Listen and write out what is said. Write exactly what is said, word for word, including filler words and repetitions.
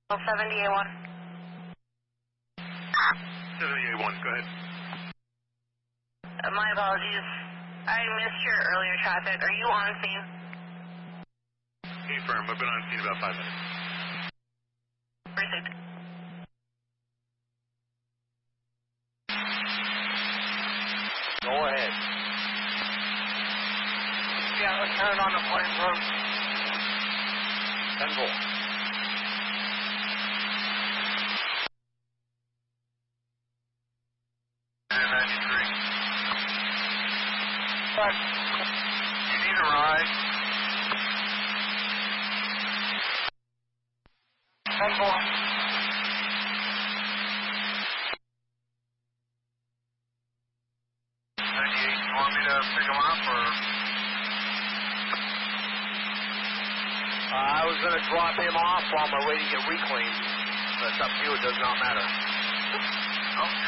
seventy A one. seventy A one, go ahead. Uh, my apologies. I missed your earlier traffic. Are you on scene? Confirm. I've been on scene about five minutes. Received. Go ahead. Yeah, let's turn it on the Plains Road. ten four. ninety-three. But You need a ride? ten four. ninety-eight, you want me to pick him up, or? Uh, I was going to drop him off while my waiting to get reclaimed. But it's up to you. It does not matter. Oh,